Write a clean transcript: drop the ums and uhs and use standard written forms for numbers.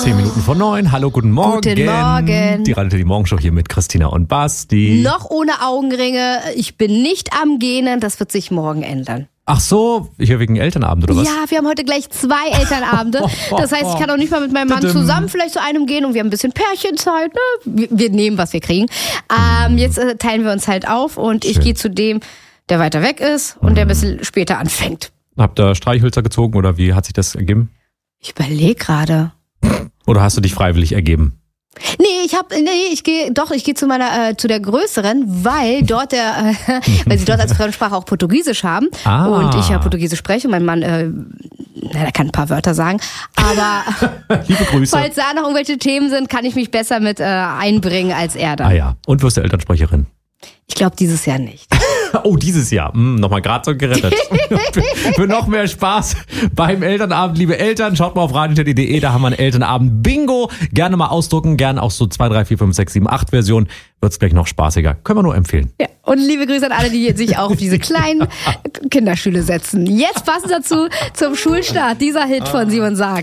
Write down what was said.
10 Minuten vor 9. Hallo, guten Morgen. Guten Morgen. Die Radio die Morgenshow hier mit Christina und Basti. Noch ohne Augenringe. Ich bin nicht am Gähnen. Das wird sich morgen ändern. Ach so, hier wegen Elternabend oder was? Ja, wir haben heute gleich 2 Elternabende. Das heißt, ich kann auch nicht mal mit meinem Mann zusammen vielleicht zu einem gehen und wir haben ein bisschen Pärchenzeit. Ne? Wir nehmen, was wir kriegen. Jetzt teilen wir uns halt auf und ich gehe zu dem, der weiter weg ist und der ein bisschen später anfängt. Habt ihr Streichhölzer gezogen oder wie hat sich das ergeben? Ich überlege gerade. Oder hast du dich freiwillig ergeben? Ich gehe zu der größeren, weil weil sie dort als Fremdsprache auch Portugiesisch haben und ich ja Portugiesisch spreche und mein Mann, der kann ein paar Wörter sagen, aber liebe Grüße. Falls da noch irgendwelche Themen sind, kann ich mich besser mit einbringen als er da. Ah ja, und wirst du Elternsprecherin? Ich glaube dieses Jahr nicht. Oh, dieses Jahr. Nochmal gerade so gerettet. Für noch mehr Spaß beim Elternabend. Liebe Eltern, schaut mal auf radio.de, da haben wir ein Elternabend-Bingo. Gerne mal ausdrucken, gerne auch so 2, 3, 4, 5, 6, 7, 8 Version. Wird's gleich noch spaßiger. Können wir nur empfehlen. Ja, und liebe Grüße an alle, die sich auch auf diese kleinen Kinderstühle setzen. Jetzt passend dazu zum Schulstart, dieser Hit von Simon Sarg.